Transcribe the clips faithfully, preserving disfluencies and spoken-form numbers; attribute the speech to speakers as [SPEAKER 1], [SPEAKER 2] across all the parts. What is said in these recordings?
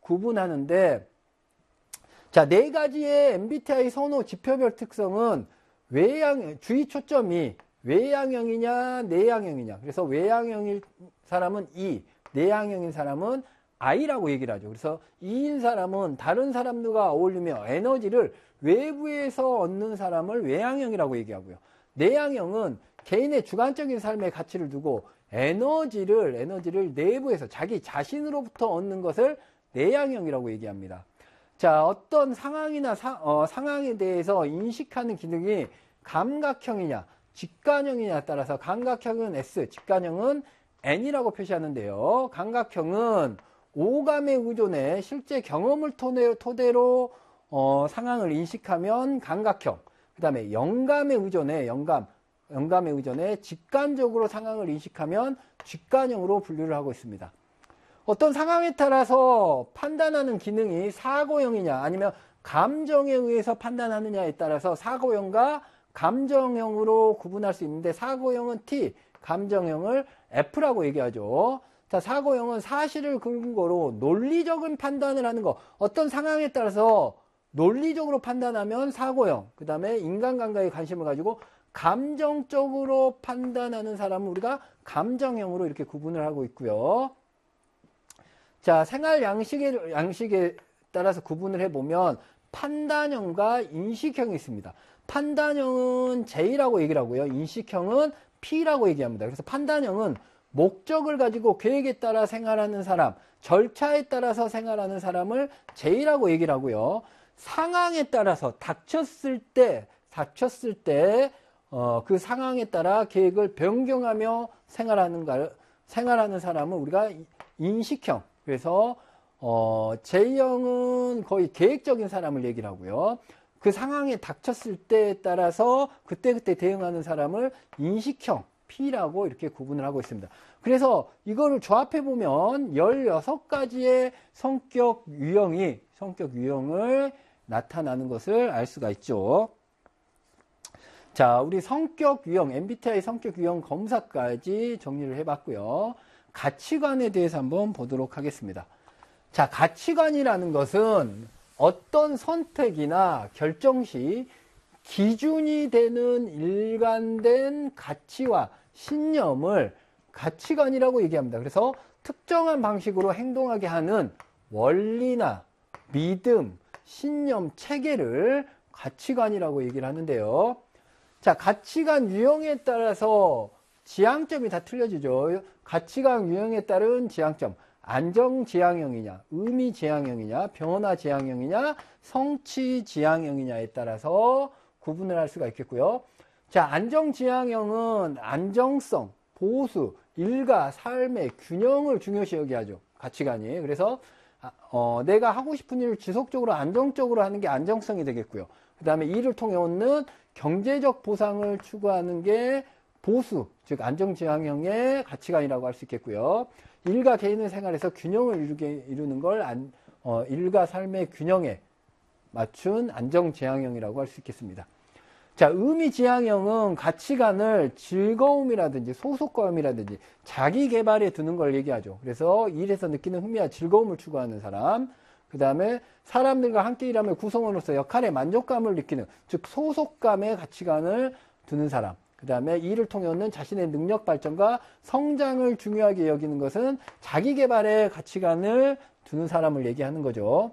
[SPEAKER 1] 구분하는데, 자, 네 가지의 엠비티아이 선호 지표별 특성은 외양, 주의 초점이 외향형이냐, 내향형이냐. 그래서 외향형인 사람은 E, 내향형인 사람은 I라고 얘기를 하죠. 그래서 E인 사람은 다른 사람들과 어울리며 에너지를 외부에서 얻는 사람을 외향형이라고 얘기하고요. 내향형은 개인의 주관적인 삶의 가치를 두고 에너지를, 에너지를 내부에서 자기 자신으로부터 얻는 것을 내향형이라고 얘기합니다. 자, 어떤 상황이나 사, 어, 상황에 대해서 인식하는 기능이 감각형이냐, 직관형이냐에 따라서 감각형은 S, 직관형은 N이라고 표시하는데요. 감각형은 오감에 의존해 실제 경험을 토대로 어, 상황을 인식하면 감각형, 그 다음에 영감에 의존해 영감, 영감에 의존해 직관적으로 상황을 인식하면 직관형으로 분류를 하고 있습니다. 어떤 상황에 따라서 판단하는 기능이 사고형이냐 아니면 감정에 의해서 판단하느냐에 따라서 사고형과 감정형으로 구분할 수 있는데, 사고형은 T, 감정형을 F라고 얘기하죠. 자, 사고형은 사실을 근거로 논리적인 판단을 하는 거. 어떤 상황에 따라서 논리적으로 판단하면 사고형, 그 다음에 인간관계에 관심을 가지고 감정적으로 판단하는 사람은 우리가 감정형으로 이렇게 구분을 하고 있고요. 자, 생활 양식에, 양식에 따라서 구분을 해보면 판단형과 인식형이 있습니다. 판단형은 J라고 얘기를 하고요. 인식형은 P라고 얘기합니다. 그래서 판단형은 목적을 가지고 계획에 따라 생활하는 사람, 절차에 따라서 생활하는 사람을 J라고 얘기를 하고요. 상황에 따라서 닥쳤을 때, 닥쳤을 때, 어, 그 상황에 따라 계획을 변경하며 생활하는, 생활하는 사람은 우리가 인식형. 그래서, 어, J형은 거의 계획적인 사람을 얘기를 하고요. 그 상황에 닥쳤을 때에 따라서 그때그때 대응하는 사람을 인식형, P라고 이렇게 구분을 하고 있습니다. 그래서 이거를 조합해보면 열여섯 가지의 성격 유형이, 성격 유형을 나타나는 것을 알 수가 있죠. 자, 우리 성격 유형, 엠비티아이 성격 유형 검사까지 정리를 해봤고요. 가치관에 대해서 한번 보도록 하겠습니다. 자, 가치관이라는 것은 어떤 선택이나 결정 시 기준이 되는 일관된 가치와 신념을 가치관이라고 얘기합니다. 그래서 특정한 방식으로 행동하게 하는 원리나 믿음, 신념, 체계를 가치관이라고 얘기를 하는데요. 자, 가치관 유형에 따라서 지향점이 다 틀려지죠. 가치관 유형에 따른 지향점. 안정지향형이냐, 의미지향형이냐, 변화지향형이냐, 성취지향형이냐에 따라서 구분을 할 수가 있겠고요. 자, 안정지향형은 안정성, 보수, 일과 삶의 균형을 중요시 여기하죠. 가치관이. 그래서 어, 내가 하고 싶은 일을 지속적으로 안정적으로 하는 게 안정성이 되겠고요. 그 다음에 이를 통해 얻는 경제적 보상을 추구하는 게 보수, 즉 안정지향형의 가치관이라고 할 수 있겠고요. 일과 개인의 생활에서 균형을 이루게, 이루는 걸 안, 어, 일과 삶의 균형에 맞춘 안정지향형이라고 할 수 있겠습니다. 자, 의미지향형은 가치관을 즐거움이라든지 소속감이라든지 자기 개발에 두는 걸 얘기하죠. 그래서 일에서 느끼는 흥미와 즐거움을 추구하는 사람, 그 다음에 사람들과 함께 일하며 구성원으로서 역할의 만족감을 느끼는, 즉 소속감의 가치관을 두는 사람, 그 다음에 이를 통해 얻는 자신의 능력 발전과 성장을 중요하게 여기는 것은 자기 개발의 가치관을 두는 사람을 얘기하는 거죠.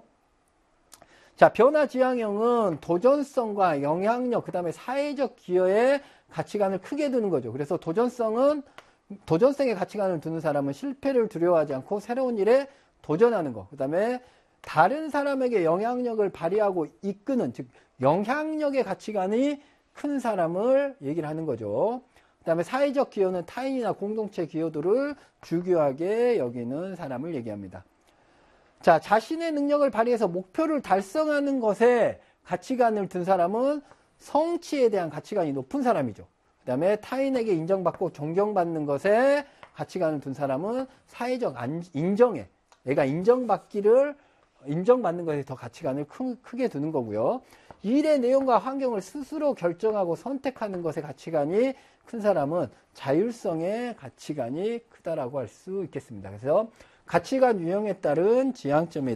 [SPEAKER 1] 자, 변화지향형은 도전성과 영향력, 그 다음에 사회적 기여의 가치관을 크게 두는 거죠. 그래서 도전성은, 도전성의 가치관을 두는 사람은 실패를 두려워하지 않고 새로운 일에 도전하는 거. 그 다음에 다른 사람에게 영향력을 발휘하고 이끄는, 즉 영향력의 가치관이 큰 사람을 얘기를 하는 거죠. 그 다음에 사회적 기여는 타인이나 공동체 기여도를 중요하게 여기는 사람을 얘기합니다. 자, 자신의 능력을 발휘해서 목표를 달성하는 것에 가치관을 둔 사람은 성취에 대한 가치관이 높은 사람이죠. 그 다음에 타인에게 인정받고 존경받는 것에 가치관을 둔 사람은 사회적 인정에, 내가 인정받기를, 인정받는 것에 더 가치관을 크, 크게 두는 거고요. 일의 내용과 환경을 스스로 결정하고 선택하는 것의 가치관이 큰 사람은 자율성의 가치관이 크다라고 할 수 있겠습니다. 그래서 가치관 유형에 따른 지향점에